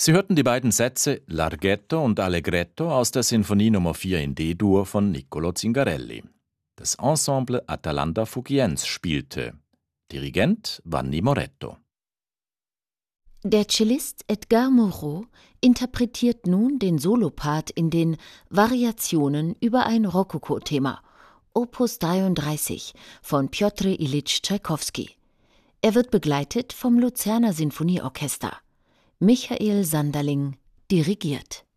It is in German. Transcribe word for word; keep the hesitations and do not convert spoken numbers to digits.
Sie hörten die beiden Sätze Larghetto und Allegretto aus der Sinfonie Nummer vier in D-Dur von Niccolò Zingarelli. Das Ensemble Atalanta Fugiense spielte. Dirigent Vanni Moretto. Der Cellist Edgar Moreau interpretiert nun den Solopart in den Variationen über ein Rokoko-Thema, Opus dreiunddreißig von Pjotr Ilyitsch Tschaikowski. Er wird begleitet vom Luzerner Sinfonieorchester. Michael Sanderling dirigiert.